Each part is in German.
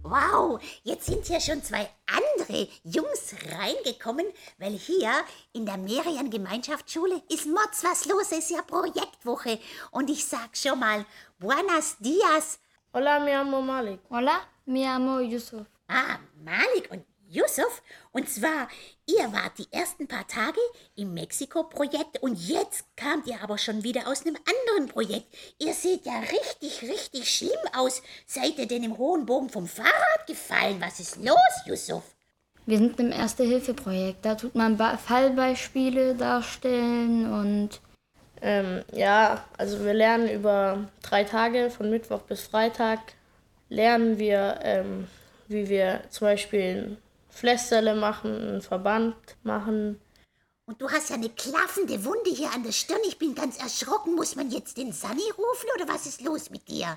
Wow, jetzt sind hier schon zwei andere Jungs reingekommen, weil hier in der Merian-Gemeinschaftsschule ist Mods was los, ist ja Projektwoche. Und ich sag schon mal, Buenos Dias. Hola, mi amo Malik. Hola, mi amo Yusuf. Malik und Yusuf. Und zwar, ihr wart die ersten paar Tage im Mexiko-Projekt und jetzt kamt ihr aber schon wieder aus einem anderen Projekt. Ihr seht ja richtig schlimm aus. Seid ihr denn im hohen Bogen vom Fahrrad gefallen? Was ist los, Yusuf? Wir sind im Erste-Hilfe-Projekt. Da tut man Fallbeispiele darstellen und... Also wir lernen über 3 Tage, von Mittwoch bis Freitag, lernen wir, wie wir zum Beispiel ein Pflästerle machen, einen Verband machen. Und du hast ja eine klaffende Wunde hier an der Stirn. Ich bin ganz erschrocken. Muss man jetzt den Sunny rufen oder was ist los mit dir?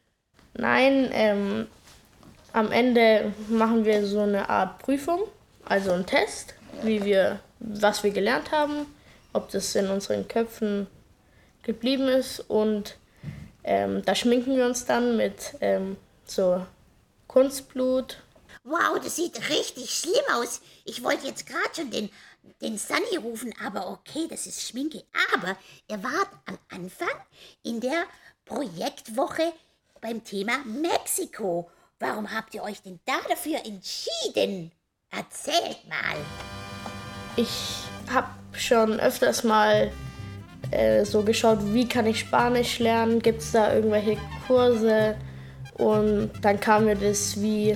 Nein, am Ende machen wir so eine Art Prüfung, also einen Test, was wir gelernt haben, ob das in unseren Köpfen geblieben ist und da schminken wir uns dann mit so Kunstblut. Wow, das sieht richtig schlimm aus. Ich wollte jetzt gerade schon den Sunny rufen, aber okay, das ist Schminke. Aber ihr wart am Anfang in der Projektwoche beim Thema Mexiko. Warum habt ihr euch denn da dafür entschieden? Erzählt mal. Ich habe schon öfters mal so geschaut, wie kann ich Spanisch lernen, gibt es da irgendwelche Kurse und dann kam mir das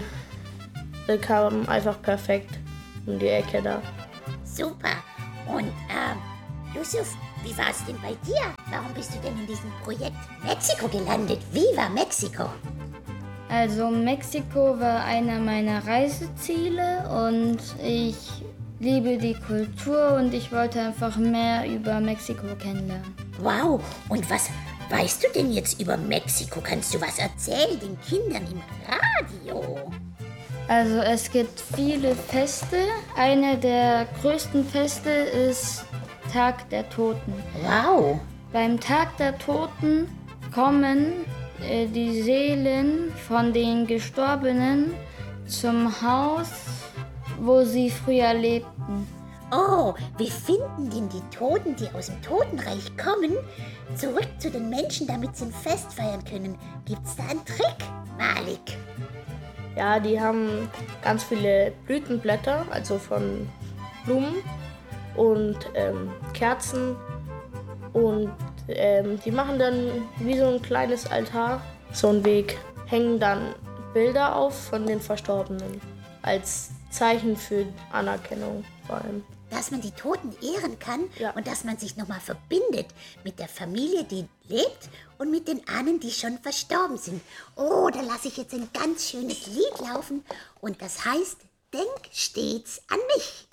kam einfach perfekt um die Ecke da. Super. Und Yusuf, wie war es denn bei dir? Warum bist du denn in diesem Projekt Mexiko gelandet? Viva Mexiko! Also Mexiko war einer meiner Reiseziele und ich liebe die Kultur und ich wollte einfach mehr über Mexiko kennenlernen. Wow, und was weißt du denn jetzt über Mexiko? Kannst du was erzählen den Kindern im Radio? Also es gibt viele Feste. Eine der größten Feste ist Tag der Toten. Wow. Beim Tag der Toten kommen die Seelen von den Gestorbenen zum Haus, wo sie früher lebten. Oh, wie finden denn die Toten, die aus dem Totenreich kommen, zurück zu den Menschen, damit sie ein Fest feiern können? Gibt's da einen Trick, Malik? Ja, die haben ganz viele Blütenblätter, also von Blumen und Kerzen und die machen dann wie so ein kleines Altar, so einen Weg, hängen dann Bilder auf von den Verstorbenen als Zeichen für Anerkennung vor allem. Dass man die Toten ehren kann, ja, und dass man sich nochmal verbindet mit der Familie, die lebt und mit den Ahnen, die schon verstorben sind. Oh, da lasse ich jetzt ein ganz schönes Lied laufen und das heißt, denk stets an mich.